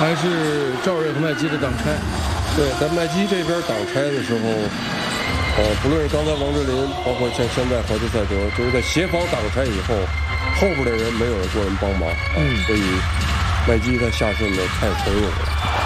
还是赵睿和麦基的挡拆。 对，在麦基这边挡拆的时候，不论是刚才王哲林，包括像现在何德赛德，就是在协防挡拆以后，后边的人没有人过人帮忙，所以麦基他下顺的太从容了。